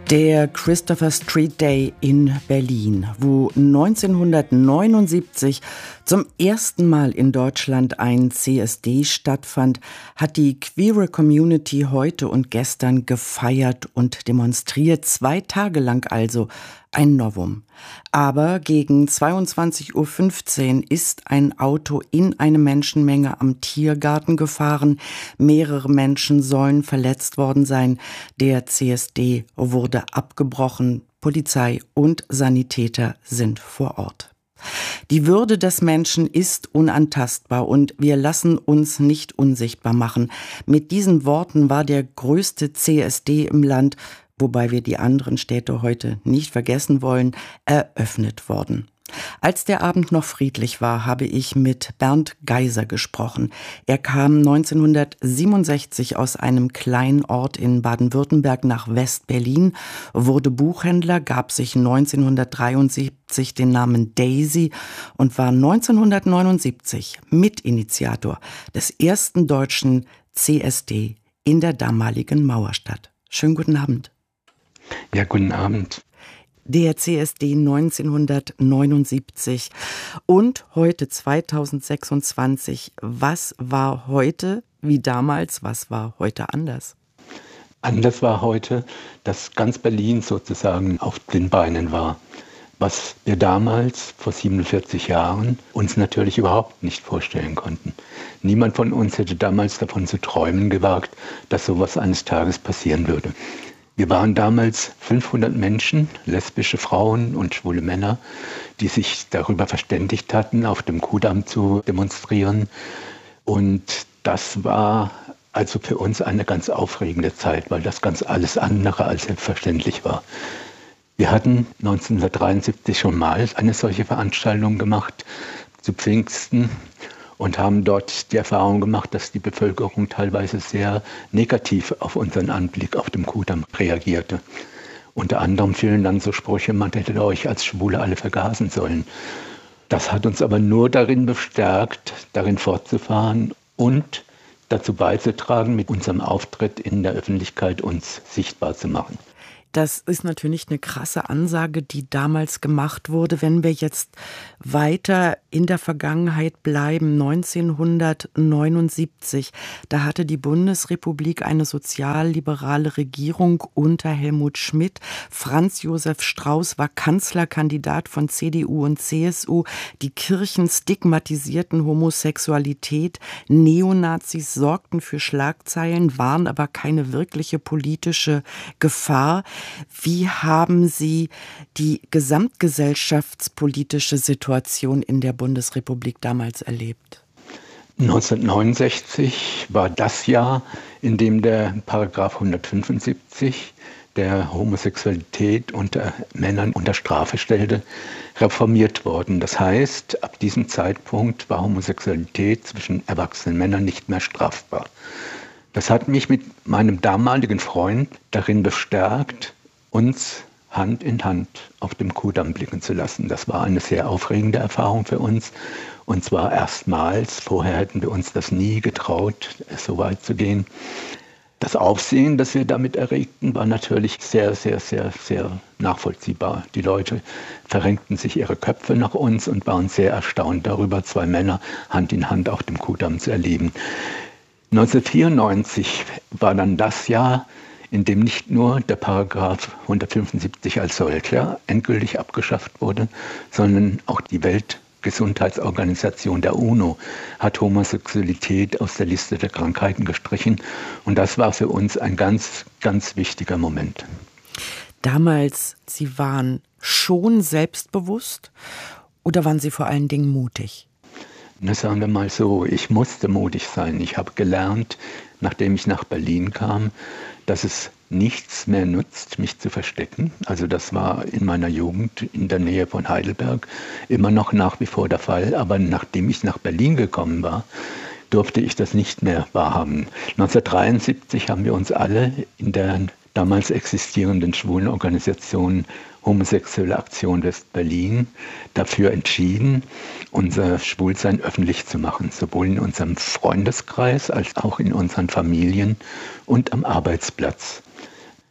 Der Christopher Street Day in Berlin, wo 1979 zum ersten Mal in Deutschland ein CSD stattfand, hat die queere Community heute und gestern gefeiert und demonstriert, 2 Tage lang also, ein Novum. Aber gegen 22:15 Uhr ist ein Auto in eine Menschenmenge am Tiergarten gefahren. Mehrere Menschen sollen verletzt worden sein. Der CSD wurde abgebrochen. Polizei und Sanitäter sind vor Ort. Die Würde des Menschen ist unantastbar und wir lassen uns nicht unsichtbar machen. Mit diesen Worten war der größte CSD im Land, wobei wir die anderen Städte heute nicht vergessen wollen, eröffnet worden. Als der Abend noch friedlich war, habe ich mit Bernd Geiser gesprochen. Er kam 1967 aus einem kleinen Ort in Baden-Württemberg nach West-Berlin, wurde Buchhändler, gab sich 1973 den Namen Daisy und war 1979 Mitinitiator des ersten deutschen CSD in der damaligen Mauerstadt. Schönen guten Abend. Ja, guten Abend. Der CSD 1979 und heute 2026. Was war heute wie damals? Was war heute anders? Anders war heute, dass ganz Berlin sozusagen auf den Beinen war. Was wir damals, vor 47 Jahren, uns natürlich überhaupt nicht vorstellen konnten. Niemand von uns hätte damals davon zu träumen gewagt, dass sowas eines Tages passieren würde. Wir waren damals 500 Menschen, lesbische Frauen und schwule Männer, die sich darüber verständigt hatten, auf dem Kudamm zu demonstrieren. Und das war also für uns eine ganz aufregende Zeit, weil das ganz alles andere als selbstverständlich war. Wir hatten 1973 schon mal eine solche Veranstaltung gemacht, zu Pfingsten, und haben dort die Erfahrung gemacht, dass die Bevölkerung teilweise sehr negativ auf unseren Anblick auf dem Kudamm reagierte. Unter anderem fielen dann so Sprüche, man hätte euch als Schwule alle vergasen sollen. Das hat uns aber nur darin bestärkt, darin fortzufahren und dazu beizutragen, mit unserem Auftritt in der Öffentlichkeit uns sichtbar zu machen. Das ist natürlich eine krasse Ansage, die damals gemacht wurde. Wenn wir jetzt weiter in der Vergangenheit bleiben, 1979, da hatte die Bundesrepublik eine sozialliberale Regierung unter Helmut Schmidt. Franz Josef Strauß war Kanzlerkandidat von CDU und CSU. Die Kirchen stigmatisierten Homosexualität. Neonazis sorgten für Schlagzeilen, waren aber keine wirkliche politische Gefahr. Wie haben Sie die gesamtgesellschaftspolitische Situation in der Bundesrepublik damals erlebt? 1969 war das Jahr, in dem der Paragraph 175, der Homosexualität unter Männern unter Strafe stellte, reformiert worden. Das heißt, ab diesem Zeitpunkt war Homosexualität zwischen erwachsenen Männern nicht mehr strafbar. Das hat mich mit meinem damaligen Freund darin bestärkt, uns Hand in Hand auf dem Kudamm blicken zu lassen. Das war eine sehr aufregende Erfahrung für uns. Und zwar erstmals. Vorher hätten wir uns das nie getraut, so weit zu gehen. Das Aufsehen, das wir damit erregten, war natürlich sehr, sehr, sehr, sehr nachvollziehbar. Die Leute verrenkten sich ihre Köpfe nach uns und waren sehr erstaunt darüber, 2 Männer Hand in Hand auf dem Kudamm zu erleben. 1994 war dann das Jahr, in dem nicht nur der Paragraph 175 als solcher endgültig abgeschafft wurde, sondern auch die Weltgesundheitsorganisation der UNO hat Homosexualität aus der Liste der Krankheiten gestrichen. Und das war für uns ein ganz, ganz wichtiger Moment. Damals, Sie waren schon selbstbewusst oder waren Sie vor allen Dingen mutig? Na, sagen wir mal so, ich musste mutig sein. Ich habe gelernt, nachdem ich nach Berlin kam, dass es nichts mehr nutzt, mich zu verstecken. Also das war in meiner Jugend in der Nähe von Heidelberg immer noch nach wie vor der Fall. Aber nachdem ich nach Berlin gekommen war, durfte ich das nicht mehr wahrhaben. 1973 haben wir uns alle in der damals existierenden Schwulenorganisation Homosexuelle Aktion West-Berlin dafür entschieden, unser Schwulsein öffentlich zu machen, sowohl in unserem Freundeskreis als auch in unseren Familien und am Arbeitsplatz.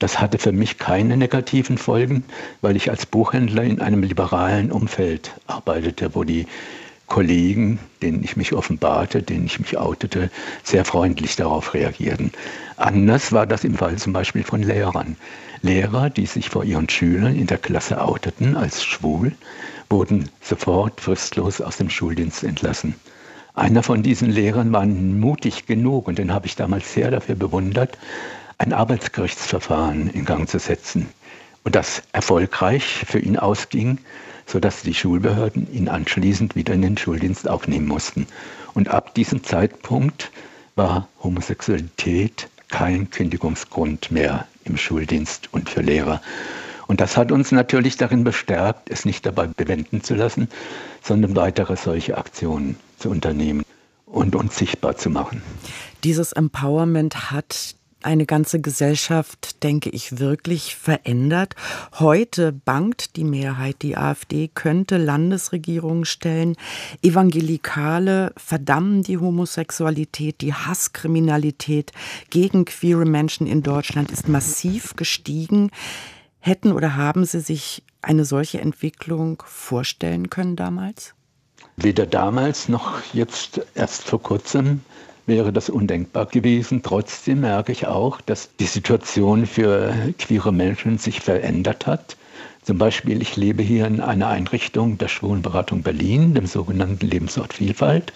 Das hatte für mich keine negativen Folgen, weil ich als Buchhändler in einem liberalen Umfeld arbeitete, wo die Kollegen, denen ich mich offenbarte, denen ich mich outete, sehr freundlich darauf reagierten. Anders war das im Fall zum Beispiel von Lehrern. Lehrer, die sich vor ihren Schülern in der Klasse outeten als schwul, wurden sofort fristlos aus dem Schuldienst entlassen. Einer von diesen Lehrern war mutig genug, und den habe ich damals sehr dafür bewundert, ein Arbeitsgerichtsverfahren in Gang zu setzen. Und das erfolgreich für ihn ausging, sodass die Schulbehörden ihn anschließend wieder in den Schuldienst aufnehmen mussten. Und ab diesem Zeitpunkt war Homosexualität kein Kündigungsgrund mehr im Schuldienst und für Lehrer. Und das hat uns natürlich darin bestärkt, es nicht dabei bewenden zu lassen, sondern weitere solche Aktionen zu unternehmen und uns sichtbar zu machen. Dieses Empowerment hat eine ganze Gesellschaft, denke ich, wirklich verändert. Heute bangt die Mehrheit, die AfD könnte Landesregierungen stellen. Evangelikale verdammen die Homosexualität, die Hasskriminalität gegen queere Menschen in Deutschland ist massiv gestiegen. Hätten oder haben Sie sich eine solche Entwicklung vorstellen können damals? Weder damals noch jetzt erst vor kurzem wäre das undenkbar gewesen. Trotzdem merke ich auch, dass die Situation für queere Menschen sich verändert hat. Zum Beispiel, ich lebe hier in einer Einrichtung der Schwulenberatung Berlin, dem sogenannten Lebensort Vielfalt.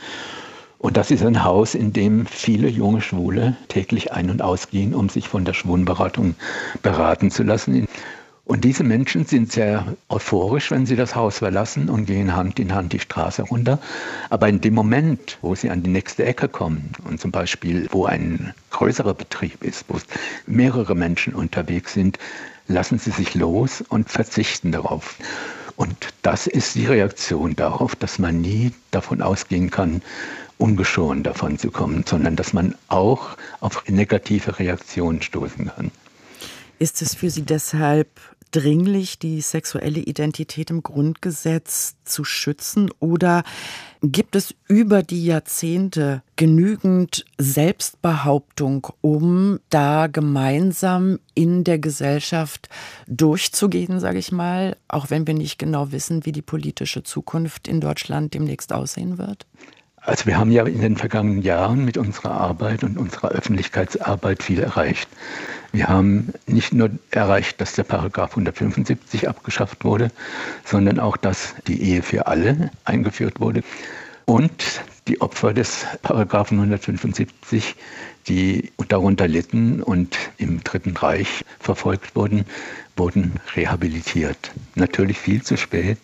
Und das ist ein Haus, in dem viele junge Schwule täglich ein- und ausgehen, um sich von der Schwulenberatung beraten zu lassen. Und diese Menschen sind sehr euphorisch, wenn sie das Haus verlassen und gehen Hand in Hand die Straße runter. Aber in dem Moment, wo sie an die nächste Ecke kommen und zum Beispiel, wo ein größerer Betrieb ist, wo mehrere Menschen unterwegs sind, lassen sie sich los und verzichten darauf. Und das ist die Reaktion darauf, dass man nie davon ausgehen kann, ungeschoren davon zu kommen, sondern dass man auch auf negative Reaktionen stoßen kann. Ist es für Sie deshalb dringlich, die sexuelle Identität im Grundgesetz zu schützen? Oder gibt es über die Jahrzehnte genügend Selbstbehauptung, um da gemeinsam in der Gesellschaft durchzugehen, sage ich mal, auch wenn wir nicht genau wissen, wie die politische Zukunft in Deutschland demnächst aussehen wird? Also wir haben ja in den vergangenen Jahren mit unserer Arbeit und unserer Öffentlichkeitsarbeit viel erreicht. Wir haben nicht nur erreicht, dass der Paragraph 175 abgeschafft wurde, sondern auch, dass die Ehe für alle eingeführt wurde. Und die Opfer des Paragraphen 175, die darunter litten und im Dritten Reich verfolgt wurden, wurden rehabilitiert. Natürlich viel zu spät.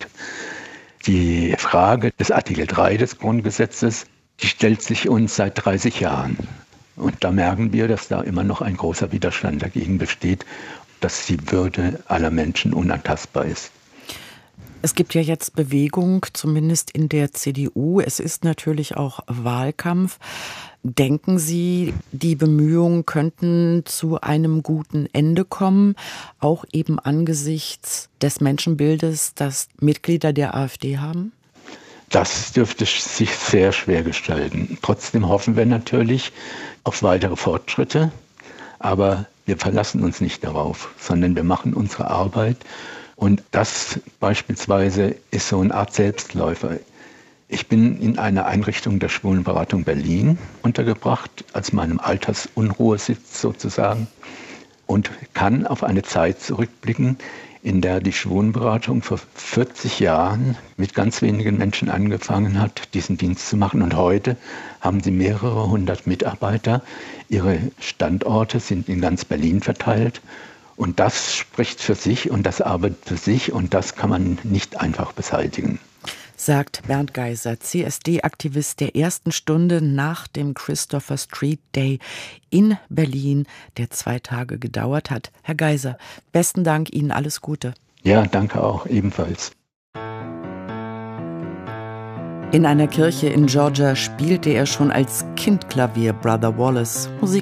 Die Frage des Artikel 3 des Grundgesetzes, die stellt sich uns seit 30 Jahren. Und da merken wir, dass da immer noch ein großer Widerstand dagegen besteht, dass die Würde aller Menschen unantastbar ist. Es gibt ja jetzt Bewegung, zumindest in der CDU. Es ist natürlich auch Wahlkampf. Denken Sie, die Bemühungen könnten zu einem guten Ende kommen, auch eben angesichts des Menschenbildes, das Mitglieder der AfD haben? Das dürfte sich sehr schwer gestalten. Trotzdem hoffen wir natürlich auf weitere Fortschritte, aber wir verlassen uns nicht darauf, sondern wir machen unsere Arbeit. Und das beispielsweise ist so eine Art Selbstläufer. Ich bin in einer Einrichtung der Schwulenberatung Berlin untergebracht, als meinem Altersunruhesitz sozusagen, und kann auf eine Zeit zurückblicken, in der die Schwulenberatung vor 40 Jahren mit ganz wenigen Menschen angefangen hat, diesen Dienst zu machen. Und heute haben sie mehrere hundert Mitarbeiter. Ihre Standorte sind in ganz Berlin verteilt. Und das spricht für sich und das arbeitet für sich und das kann man nicht einfach beseitigen. Sagt Bernd Geiser, CSD-Aktivist der ersten Stunde nach dem Christopher Street Day in Berlin, der 2 Tage gedauert hat. Herr Geiser, besten Dank, Ihnen alles Gute. Ja, danke auch, ebenfalls. In einer Kirche in Georgia spielte er schon als Kind Klavier, Brother Wallace. Musik